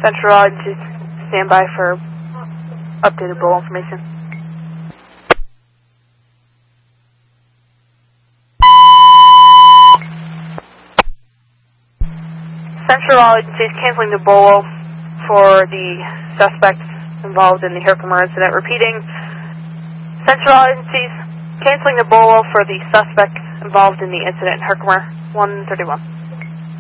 Central Agencies, stand by for updated bull information. Central Agencies canceling the bull for the suspects involved in the Herkimer incident. Repeating, Central Agencies canceling the bull for the suspects involved in the incident in Herkimer 131.